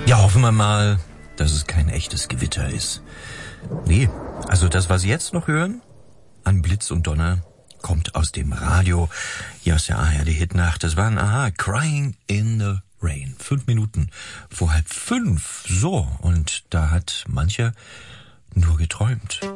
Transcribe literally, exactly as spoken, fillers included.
Ja, hoffen wir mal, dass es kein echtes Gewitter ist. Nee, also das, was Sie jetzt noch hören, an Blitz und Donner, kommt aus dem Radio. Hier aus der A R D-Hitnacht. Das waren, aha, Crying in the Rain. Fünf Minuten vor halb fünf. So, und da hat mancher nur geträumt.